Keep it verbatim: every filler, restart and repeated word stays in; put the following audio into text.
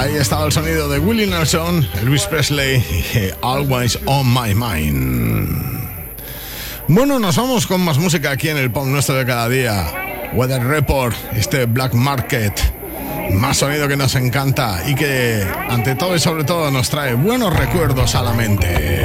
Ahí estaba el sonido de Willie Nelson, Elvis Presley y Always on My Mind. Bueno, nos vamos con más música aquí en el pop nuestro de cada día. Weather Report, este Black Market. Más sonido que nos encanta y que ante todo y sobre todo nos trae buenos recuerdos a la mente.